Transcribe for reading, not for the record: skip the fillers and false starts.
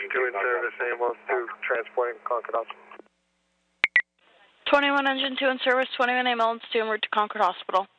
2 in service, ambulance 2, transporting Concord Hospital. 21 Engine 2 in service, 21 ambulance 2 en route to Concord Hospital.